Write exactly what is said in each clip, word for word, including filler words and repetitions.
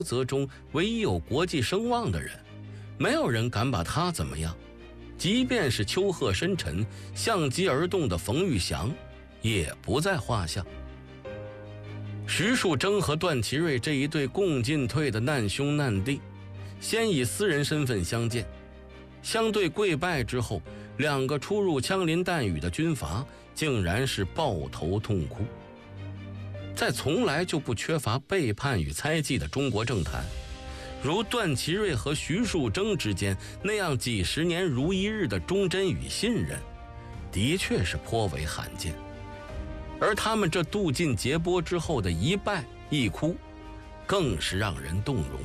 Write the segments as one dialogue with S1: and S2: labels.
S1: 则中唯一有国际声望的人，没有人敢把他怎么样。即便是丘壑深沉、相机而动的冯玉祥，也不在话下。徐树铮和段祺瑞这一对共进退的难兄难弟，先以私人身份相见，相对跪拜之后，两个出入枪林弹雨的军阀竟然是抱头痛哭。在从来就不缺乏背叛与猜忌的中国政坛，如段祺瑞和徐树铮之间那样几十年如一日的忠贞与信任，的确是颇为罕见。而他们这渡尽劫波之后的一拜一哭，更是让人动容。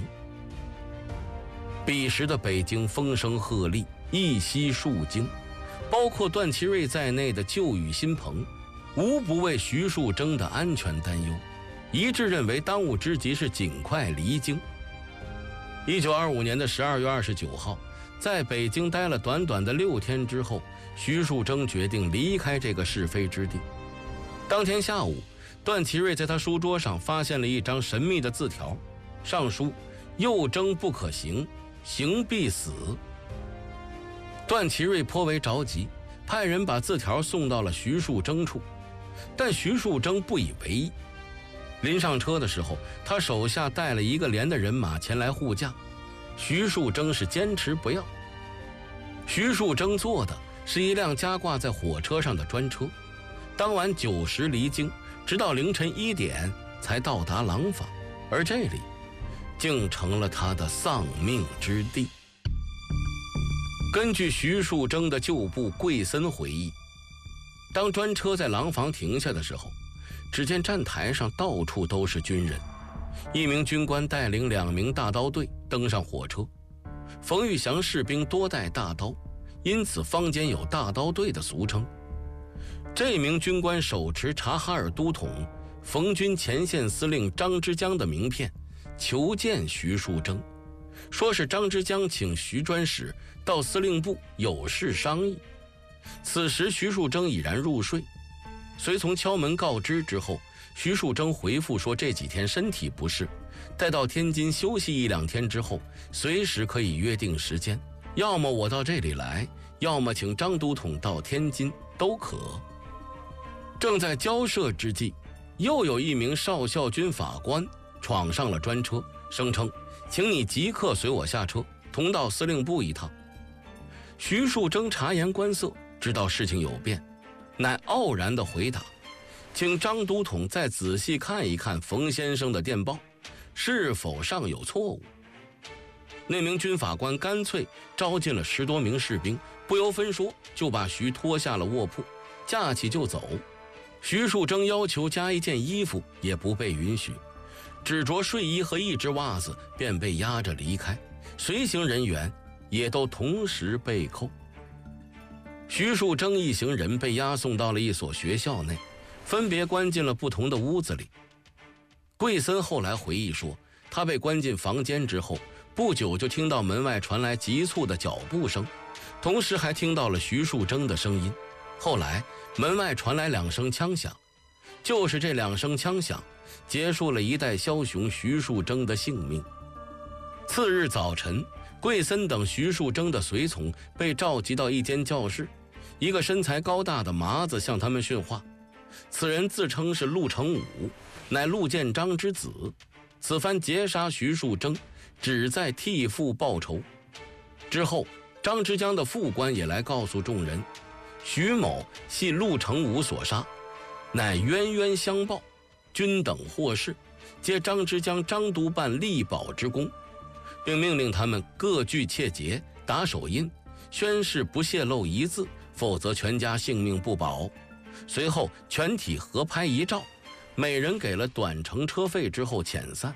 S1: 彼时的北京风声鹤唳，一夕数惊，包括段祺瑞在内的旧与新朋，无不为徐树铮的安全担忧，一致认为当务之急是尽快离京。一九二五年的十二月二十九号，在北京待了短短的六天之后，徐树铮决定离开这个是非之地。当天下午，段祺瑞在他书桌上发现了一张神秘的字条，上书“右征不可行，行必死”。段祺瑞颇为着急，派人把字条送到了徐树铮处，但徐树铮不以为意。临上车的时候，他手下带了一个连的人马前来护驾，徐树铮是坚持不要。徐树铮坐的是一辆加挂在火车上的专车，当晚九时离京，直到凌晨一点才到达廊坊，而这里竟成了他的丧命之地。根据徐树铮的旧部桂森回忆，当专车在廊坊停下的时候，只见站台上到处都是军人，一名军官带领两名大刀队登上火车。冯玉祥士兵多带大刀，因此坊间有大刀队的俗称。这名军官手持察哈尔都统、冯军前线司令张之江的名片，求见徐树铮，说是张之江请徐专使到司令部有事商议。此时徐树铮已然入睡，随从敲门告知之后，徐树铮回复说这几天身体不适，待到天津休息一两天之后，随时可以约定时间，要么我到这里来，要么请张都统到天津，都可。正在交涉之际，又有一名少校军法官闯上了专车，声称请你即刻随我下车，同到司令部一趟。徐树铮察言观色，知道事情有变，乃傲然地回答，请张都统再仔细看一看冯先生的电报，是否尚有错误。那名军法官干脆招进了十多名士兵，不由分说就把徐拖下了卧铺，架起就走。徐树铮要求加一件衣服也不被允许，只着睡衣和一只袜子便被押着离开，随行人员也都同时被扣。徐树铮一行人被押送到了一所学校内，分别关进了不同的屋子里。桂森后来回忆说，他被关进房间之后，不久就听到门外传来急促的脚步声，同时还听到了徐树铮的声音。后来门外传来两声枪响，就是这两声枪响结束了一代枭雄徐树铮的性命。次日早晨，桂森等徐树铮的随从被召集到一间教室，一个身材高大的麻子向他们训话。此人自称是陆成武，乃陆建章之子，此番劫杀徐树铮，旨在替父报仇。之后张之江的副官也来告诉众人，徐某系陆成武所杀，乃冤冤相报，均等获释，皆张之江张督办力保之功，并命令他们各具切节，打手印，宣誓不泄露一字，否则全家性命不保。随后全体合拍一照，每人给了短程车费之后遣散。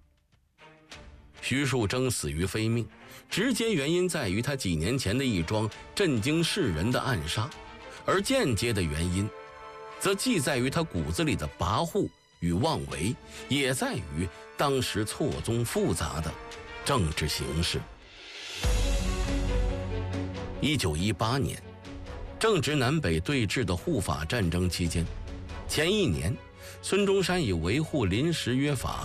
S1: 徐树铮死于非命，直接原因在于他几年前的一桩震惊世人的暗杀，而间接的原因则既在于他骨子里的跋扈与妄为，也在于当时错综复杂的政治形势。一九一八年，正值南北对峙的护法战争期间，前一年孙中山以维护临时约法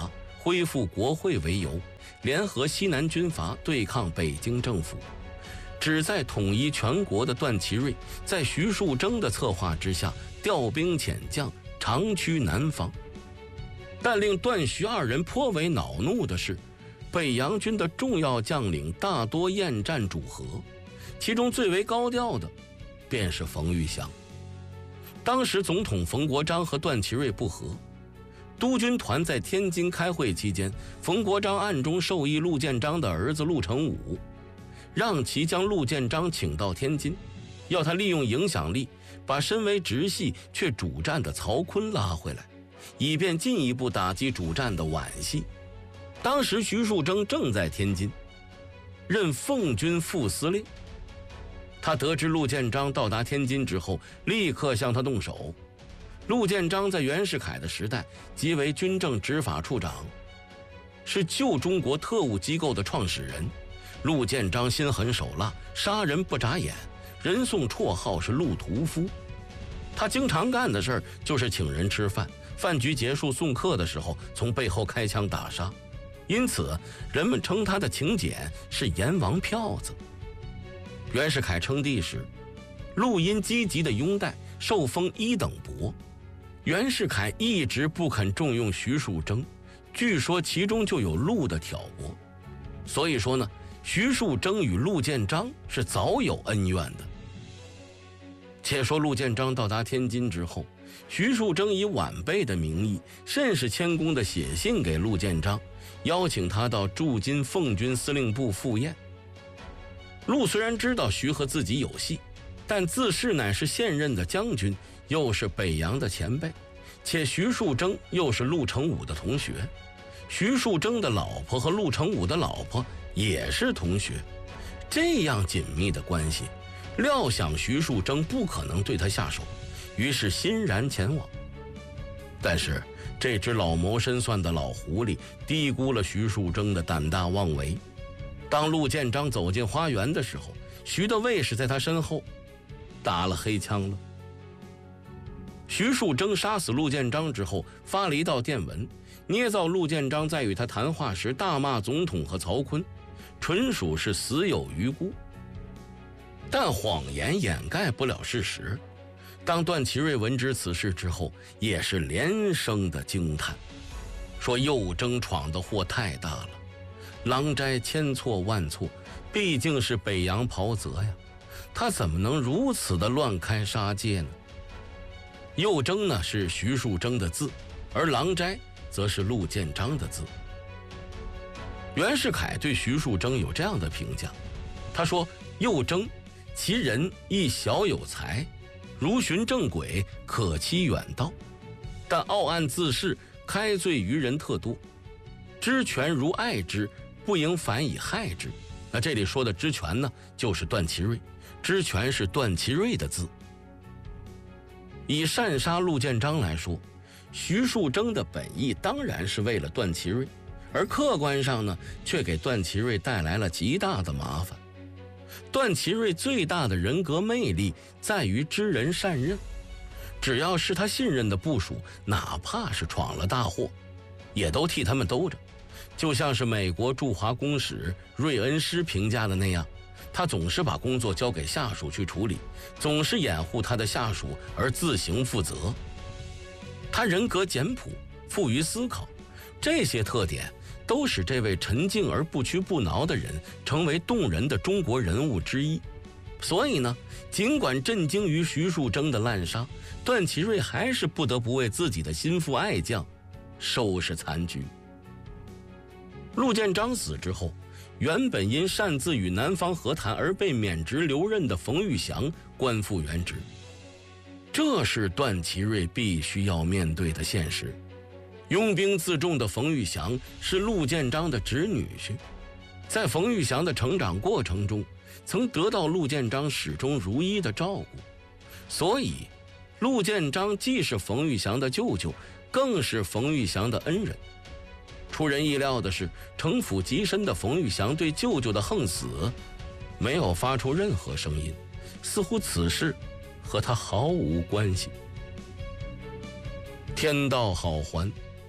S1: 恢复国会为由，联合西南军阀对抗北京政府。旨在统一全国的段祺瑞，在徐树铮的策划之下，调兵遣将，长驱南方。但令段徐二人颇为恼怒的是，北洋军的重要将领大多厌战主和，其中最为高调的便是冯玉祥。当时总统冯国璋和段祺瑞不和，督军团在天津开会期间，冯国璋暗中授意陆建章的儿子陆成武，让其将陆建章请到天津，要他利用影响力把身为直系却主战的曹锟拉回来，以便进一步打击主战的皖系。当时徐树铮正在天津任奉军副司令，他得知陆建章到达天津之后，立刻向他动手。陆建章在袁世凯的时代即为军政执法处长，是旧中国特务机构的创始人。陆建章心狠手辣，杀人不眨眼，人送绰号是陆屠夫。他经常干的事儿就是请人吃饭，饭局结束送客的时候从背后开枪打杀，因此人们称他的请柬是阎王票子。袁世凯称帝时，陆因积极的拥戴，受封一等伯。袁世凯一直不肯重用徐树铮，据说其中就有陆的挑拨。所以说呢，徐树铮与陆建章是早有恩怨的。且说陆建章到达天津之后，徐树铮以晚辈的名义，甚是谦恭地写信给陆建章，邀请他到驻京奉军司令部赴宴。陆虽然知道徐和自己有戏，但自恃乃是现任的将军，又是北洋的前辈，且徐树铮又是陆成武的同学，徐树铮的老婆和陆成武的老婆也是同学，这样紧密的关系，料想徐树铮不可能对他下手，于是欣然前往。但是这只老谋深算的老狐狸低估了徐树铮的胆大妄为。当陆建章走进花园的时候，徐的卫士在他身后打了黑枪了。徐树铮杀死陆建章之后，发了一道电文，捏造陆建章在与他谈话时大骂总统和曹锟，纯属是死有余辜。但谎言掩盖不了事实。当段祺瑞闻知此事之后，也是连声的惊叹，说右征闯的祸太大了，郎斋千错万错，毕竟是北洋袍泽呀，他怎么能如此的乱开杀戒呢？右征呢是徐树铮的字，而郎斋则是陆建章的字。袁世凯对徐树铮有这样的评价，他说右征其人亦小有才，如循正轨，可期远道，但傲岸自恃，开罪于人特多，知权如爱之，不应反以害之。那这里说的知权呢，就是段祺瑞，知权是段祺瑞的字。以擅杀陆建章来说，徐树铮的本意当然是为了段祺瑞，而客观上呢，却给段祺瑞带来了极大的麻烦。段祺瑞最大的人格魅力在于知人善任，只要是他信任的部属，哪怕是闯了大祸，也都替他们兜着。就像是美国驻华公使瑞恩师评价的那样，他总是把工作交给下属去处理，总是掩护他的下属而自行负责。他人格简朴，富于思考，这些特点都使这位沉静而不屈不挠的人成为动人的中国人物之一。所以呢，尽管震惊于徐树铮的滥杀，段祺瑞还是不得不为自己的心腹爱将收拾残局。陆建章死之后，原本因擅自与南方和谈而被免职留任的冯玉祥官复原职，这是段祺瑞必须要面对的现实。拥兵自重的冯玉祥是陆建章的侄女婿，在冯玉祥的成长过程中，曾得到陆建章始终如一的照顾，所以陆建章既是冯玉祥的舅舅，更是冯玉祥的恩人。出人意料的是，城府极深的冯玉祥对舅舅的横死没有发出任何声音，似乎此事和他毫无关系。天道好还，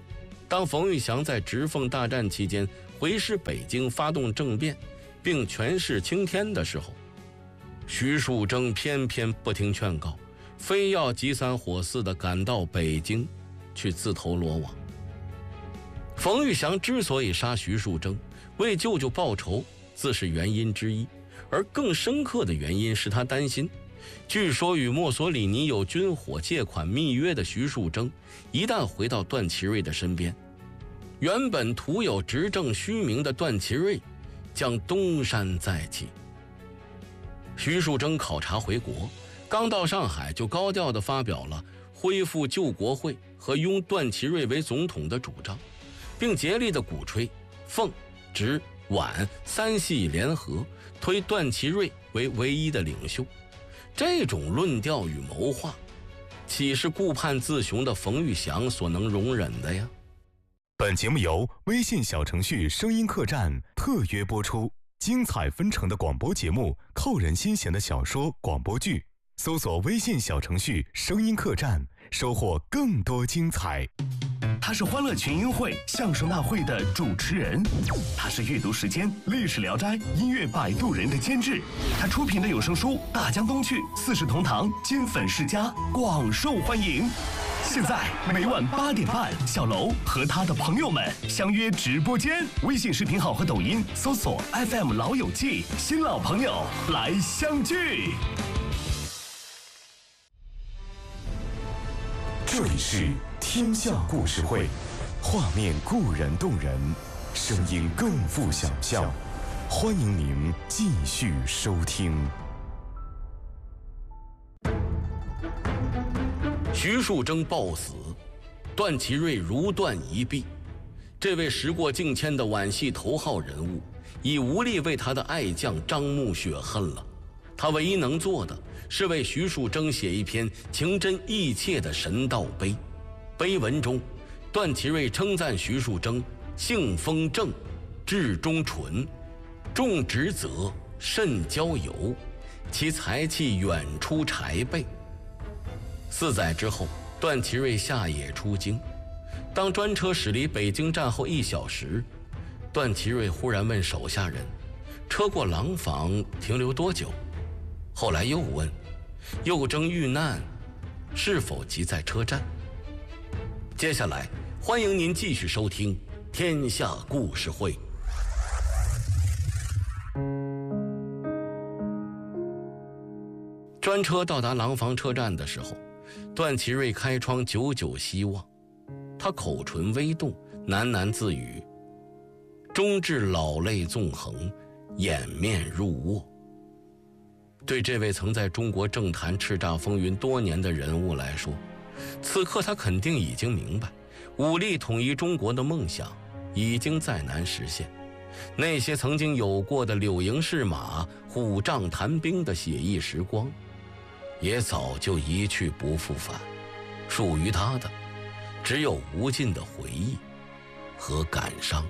S1: 当冯玉祥在直奉大战期间回师北京发动政变，并权势青天的时候，徐树铮偏偏不听劝告，非要急三火四地赶到北京去自投罗网。冯玉祥之所以杀徐树铮，为舅舅报仇，自是原因之一，而更深刻的原因是他担心，据说与墨索里尼有军火借款密约的徐树铮，一旦回到段祺瑞的身边，原本徒有执政虚名的段祺瑞将东山再起。徐树铮考察回国，刚到上海就高调地发表了恢复旧国会和拥段祺瑞为总统的主张，并竭力地鼓吹奉、直、皖三系联合，推段祺瑞为唯一的领袖。这种论调与谋划，岂是顾盼自雄的冯玉祥所能容忍的呀？
S2: 本节目由微信小程序声音客栈特约播出，精彩纷呈的广播节目，扣人心弦的小说广播剧，搜索微信小程序声音客栈，收获更多精彩。
S3: 他是欢乐群英会相声大会的主持人，他是阅读时间历史聊斋音乐摆渡人的监制，他出品的有声书《大江东去》《四世同堂》金粉世家广受欢迎。现在每晚八点半，小楼和他的朋友们相约直播间，微信视频号和抖音搜索 F M 老友记，新老朋友来相聚。
S2: 这里是天下故事会，画面固然动人，声音更富想象。欢迎您继续收听。
S1: 徐树铮暴死，段祺瑞如断一臂。这位时过境迁的皖系头号人物，已无力为他的爱将张穆雪恨了。他唯一能做的是为徐树铮写一篇情真意切的神道碑。碑文中，段祺瑞称赞徐树铮性风正，志忠纯，重职责，慎交友，其才气远出柴辈。四载之后，段祺瑞下野出京。当专车驶离北京站后一小时，段祺瑞忽然问手下人：“车过廊坊停留多久？”后来又问：“右征遇难，是否即在车站？”接下来，欢迎您继续收听《天下故事会》。专车到达廊坊车站的时候，段祺瑞开窗久久希望，他口唇微动，喃喃自语：“终至老泪纵横，掩面入卧。”对这位曾在中国政坛叱咤风云多年的人物来说，此刻他肯定已经明白，武力统一中国的梦想已经再难实现。那些曾经有过的柳营试马、虎杖谈兵的写意时光，也早就一去不复返。属于他的，只有无尽的回忆和感伤。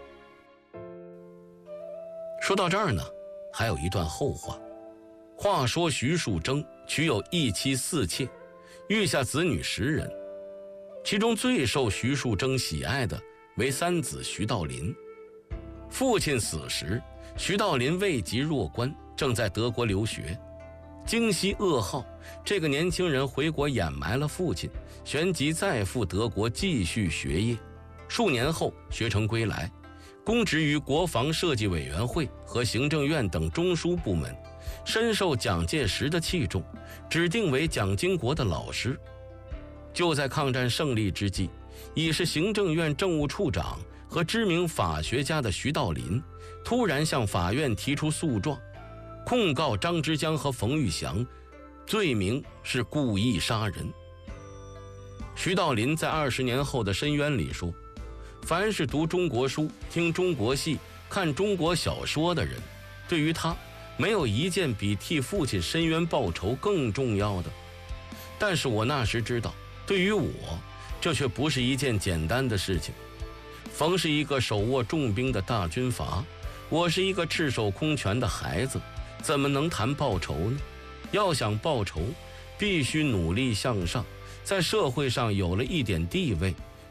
S1: 说到这儿呢，还有一段后话。话说徐树铮娶有一妻四妾，育下子女十人，其中最受徐树铮喜爱的为三子徐道林。父亲死时，徐道林位极弱冠，正在德国留学。经悉噩耗，这个年轻人回国掩埋了父亲，旋即再赴德国继续学业。数年后学成归来，公职于国防设计委员会和行政院等中枢部门，深受蒋介石的器重，指定为蒋经国的老师。就在抗战胜利之际，已是行政院政务处长和知名法学家的徐道林，突然向法院提出诉状，控告张之江和冯玉祥，罪名是故意杀人。徐道林在二十年后的申冤里说，凡是读中国书、听中国戏、看中国小说的人，对于他没有一件比替父亲申冤报仇更重要的。但是我那时知道，对于我，这却不是一件简单的事情。冯是一个手握重兵的大军阀，我是一个赤手空拳的孩子，怎么能谈报仇呢？要想报仇，必须努力向上，在社会上有了一点地位，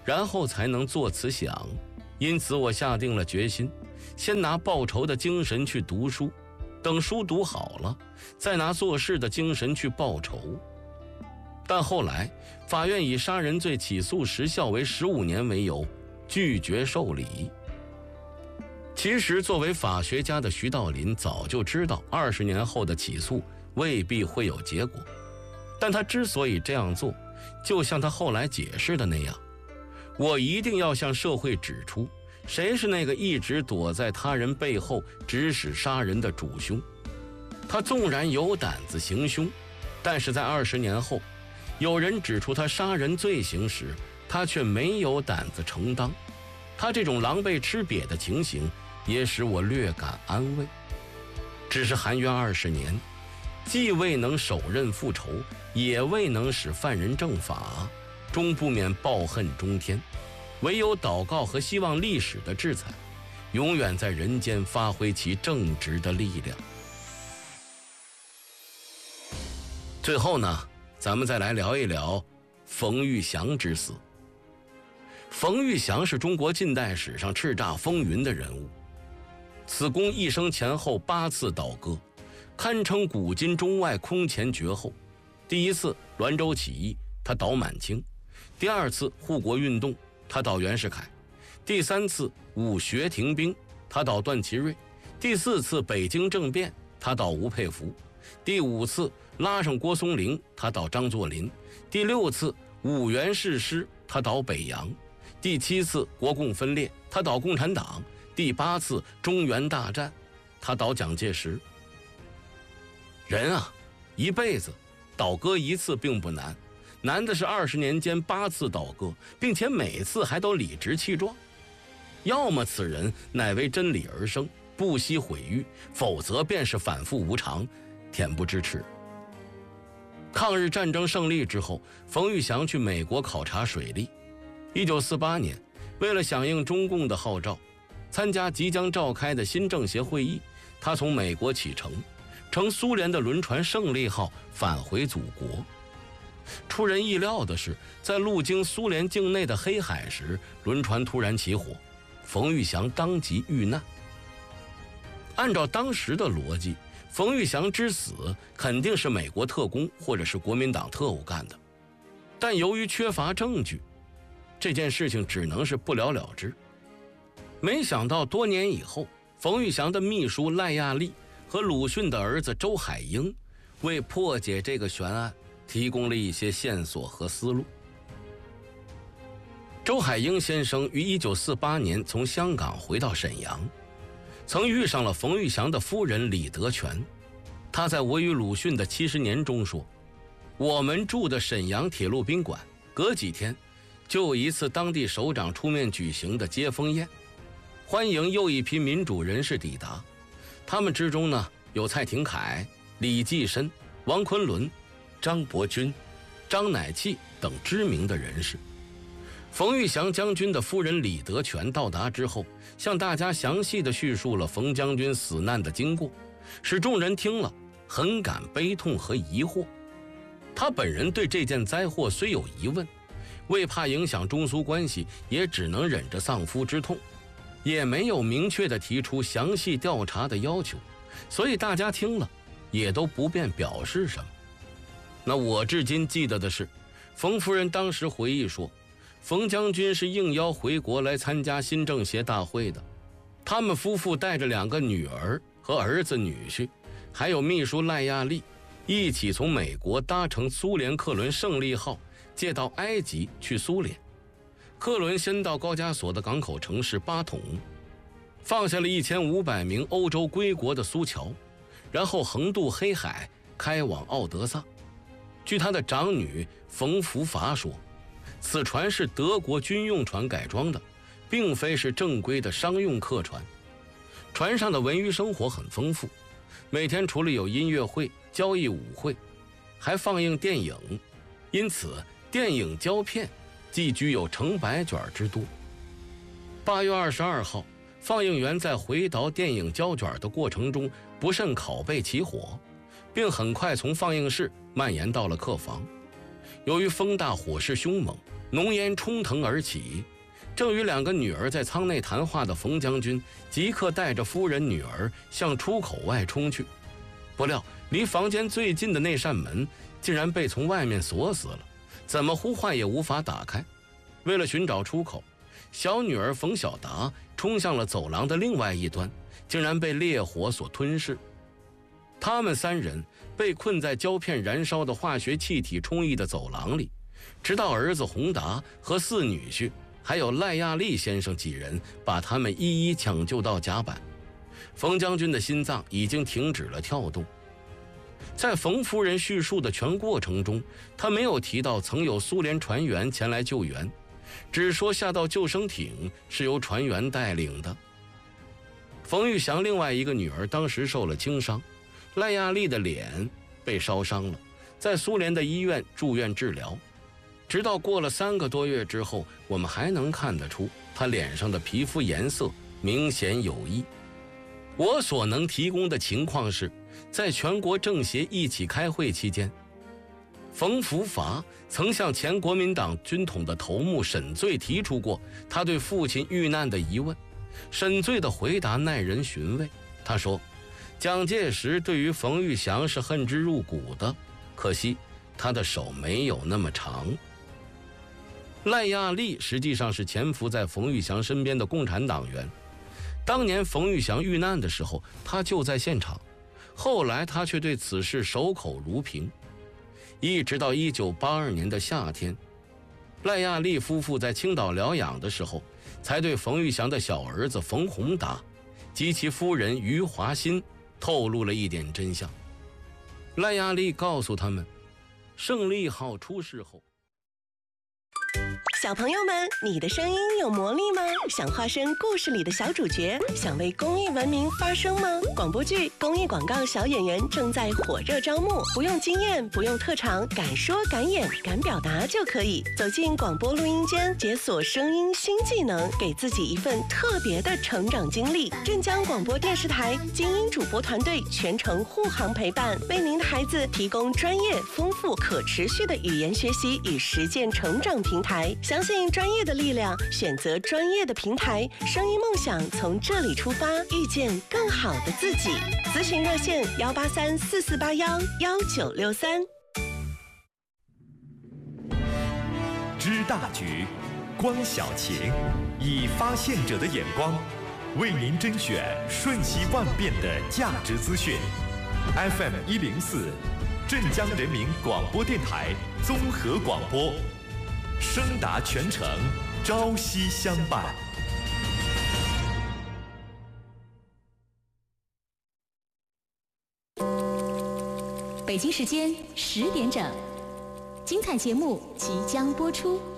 S1: 然后才能作此想。因此我下定了决心，先拿报仇的精神去读书，等书读好了，再拿做事的精神去报仇。但后来法院以杀人罪起诉时效为十五年为由，拒绝受理。其实作为法学家的徐道林早就知道二十年后的起诉未必会有结果，但他之所以这样做，就像他后来解释的那样，我一定要向社会指出谁是那个一直躲在他人背后指使杀人的主凶。他纵然有胆子行凶，但是在二十年后有人指出他杀人罪行时，他却没有胆子承担。他这种狼狈吃瘪的情形也使我略感安慰。只是含冤二十年，既未能手刃复仇，也未能使犯人正法，终不免抱恨中天。唯有祷告和希望历史的制裁永远在人间发挥其正直的力量。最后呢，咱们再来聊一聊冯玉祥之死。冯玉祥是中国近代史上叱咤风云的人物，此公一生前后八次倒戈，堪称古今中外空前绝后。第一次滦州起义，他倒满清；第二次护国运动，他倒袁世凯；第三次武学停兵，他倒段祺瑞；第四次北京政变，他倒吴佩孚；第五次拉上郭松龄，他倒张作霖；第六次五原誓师，他倒北洋；第七次国共分裂，他倒共产党；第八次中原大战，他倒蒋介石。人啊，一辈子倒戈一次并不难，难的是二十年间八次倒戈，并且每次还都理直气壮。要么此人乃为真理而生，不惜毁誉，否则便是反复无常，恬不知耻。抗日战争胜利之后，冯玉祥去美国考察水利。一九四八年，为了响应中共的号召，参加即将召开的新政协会议，他从美国启程，乘苏联的轮船胜利号返回祖国。出人意料的是，在路经苏联境内的黑海时，轮船突然起火，冯玉祥当即遇难。按照当时的逻辑，冯玉祥之死肯定是美国特工或者是国民党特务干的，但由于缺乏证据，这件事情只能是不了了之。没想到多年以后，冯玉祥的秘书赖亚丽和鲁迅的儿子周海婴为破解这个悬案提供了一些线索和思路。周海婴先生于一九四八年从香港回到沈阳，曾遇上了冯玉祥的夫人李德全。他在《我与鲁迅的七十年》中说，我们住的沈阳铁路宾馆隔几天就有一次当地首长出面举行的接风宴，欢迎又一批民主人士抵达。他们之中呢，有蔡廷锴、李济深、王昆仑、张伯钧、张乃器等知名的人士。冯玉祥将军的夫人李德全到达之后，向大家详细地叙述了冯将军死难的经过，使众人听了很感悲痛和疑惑。他本人对这件灾祸虽有疑问，为怕影响中苏关系，也只能忍着丧夫之痛，也没有明确地提出详细调查的要求，所以大家听了也都不便表示什么。那我至今记得的是，冯夫人当时回忆说，冯将军是应邀回国来参加新政协大会的，他们夫妇带着两个女儿和儿子女婿，还有秘书赖亚丽，一起从美国搭乘苏联客轮胜利号借到埃及去苏联。客轮先到高加索的港口城市巴统，放下了一千五百名欧洲归国的苏侨，然后横渡黑海开往奥德萨。据他的长女冯福法说，此船是德国军用船改装的，并非是正规的商用客船。船上的文娱生活很丰富，每天除了有音乐会、交谊舞会，还放映电影，因此电影胶片既具有成百卷之多。八月二十二号，放映员在回倒电影胶卷的过程中不慎拷贝起火，并很快从放映室蔓延到了客房。由于风大火势凶猛， 浓烟冲腾而起。正与两个女儿在舱内谈话的冯将军，即刻带着夫人女儿向出口外冲去。不料离房间最近的那扇门竟然被从外面锁死了，怎么呼唤也无法打开。为了寻找出口，小女儿冯小达冲向了走廊的另外一端，竟然被烈火所吞噬。他们三人被困在胶片燃烧的化学气体充溢的走廊里，直到儿子宏达和四女婿还有赖亚利先生几人把他们一一抢救到甲板。冯将军的心脏已经停止了跳动。在冯夫人叙述的全过程中，他没有提到曾有苏联船员前来救援，只说下到救生艇是由船员带领的。冯玉祥另外一个女儿当时受了轻伤，赖亚利的脸被烧伤了，在苏联的医院住院治疗。直到过了三个多月之后，我们还能看得出他脸上的皮肤颜色明显有异。我所能提供的情况是，在全国政协一起开会期间，冯福华曾向前国民党军统的头目沈醉提出过他对父亲遇难的疑问。沈醉的回答耐人寻味，他说蒋介石对于冯玉祥是恨之入骨的，可惜他的手没有那么长。赖亚利实际上是潜伏在冯玉祥身边的共产党员，当年冯玉祥遇难的时候，他就在现场，后来他却对此事守口如瓶。一直到一九八二年的夏天，赖亚利夫妇在青岛疗养的时候，才对冯玉祥的小儿子冯宏达及其夫人余华新透露了一点真相。赖亚利告诉他们，胜利号出事后，
S4: 小朋友们，你的声音有魔力吗？想化身故事里的小主角，想为公益文明发声吗？广播剧、公益广告小演员正在火热招募，不用经验，不用特长，敢说敢演敢表达就可以走进广播录音间，解锁声音新技能，给自己一份特别的成长经历。镇江广播电视台精英主播团队全程护航陪伴，为您的孩子提供专业、丰富、可持续的语言学习与实践成长平台。相信专业的力量，选择专业的平台，声音梦想从这里出发，遇见更好的自己。咨询热线幺八三四四八幺幺九六三。
S5: 知大局，观小情，以发现者的眼光，为您甄选瞬息万变的价值资讯。F M 一零四，镇江人民广播电台综合广播。声达全城，朝夕相伴。
S6: 北京时间十点整，精彩节目即将播出。